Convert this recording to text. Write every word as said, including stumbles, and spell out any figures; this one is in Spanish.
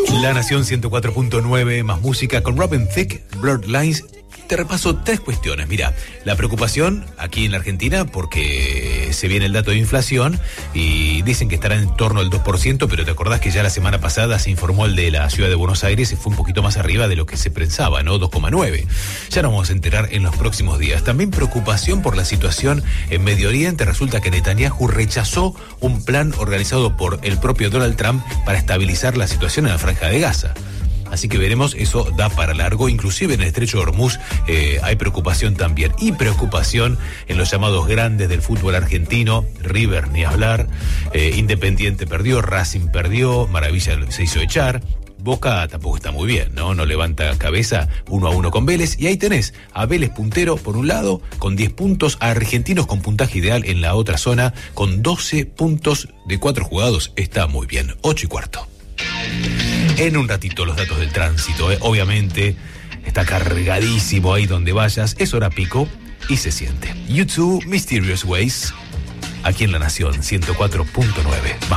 La Nación ciento cuatro punto nueve, más música con Robin Thicke, Blurred Lines. Te repaso tres cuestiones. Mira, la preocupación aquí en la Argentina porque se viene el dato de inflación y dicen que estará en torno al dos por ciento, pero te acordás que ya la semana pasada se informó el de la ciudad de Buenos Aires y fue un poquito más arriba de lo que se pensaba, ¿no? dos coma nueve. Ya nos vamos a enterar en los próximos días. También preocupación por la situación en Medio Oriente. Resulta que Netanyahu rechazó un plan organizado por el propio Donald Trump para estabilizar la situación en la Franja de Gaza. Así que veremos, eso da para largo. Inclusive en el estrecho de Hormuz eh, hay preocupación también. Y preocupación en los llamados grandes del fútbol argentino. River, ni hablar. Eh, Independiente perdió, Racing perdió, Maravilla se hizo echar. Boca tampoco está muy bien, ¿no? No levanta cabeza, uno a uno con Vélez. Y ahí tenés a Vélez puntero por un lado, con diez puntos, a Argentinos con puntaje ideal en la otra zona, con doce puntos de cuatro jugados. Está muy bien. ocho y cuarto. En un ratito los datos del tránsito, ¿eh? Obviamente está cargadísimo ahí donde vayas, es hora pico y se siente. YouTube, Mysterious Ways, aquí en La Nación ciento cuatro punto nueve.